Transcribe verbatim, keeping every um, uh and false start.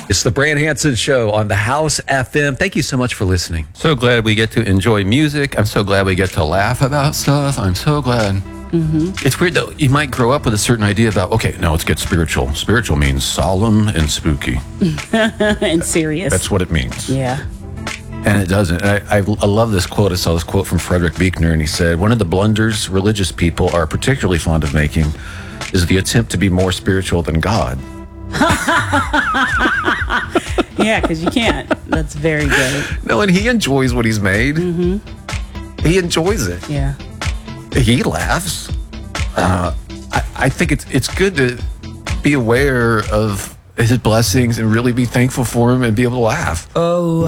It's the Brand Hansen Show on the House F M. Thank you so much for listening. So glad we get to enjoy music. I'm so glad we get to laugh about stuff. I'm so glad. Mm-hmm. It's weird, though. You might grow up with a certain idea about, okay, now let's get spiritual. Spiritual means solemn and spooky. And serious. That's what it means. Yeah. And it doesn't. I, I, I love this quote. I saw this quote from Frederick Buechner, and he said, one of the blunders religious people are particularly fond of making is the attempt to be more spiritual than God. Yeah, because you can't. That's very good. No, and he enjoys what he's made. Mm-hmm. He enjoys it. Yeah. He laughs. Uh, I, I think it's it's good to be aware of his blessings and really be thankful for him and be able to laugh. Oh.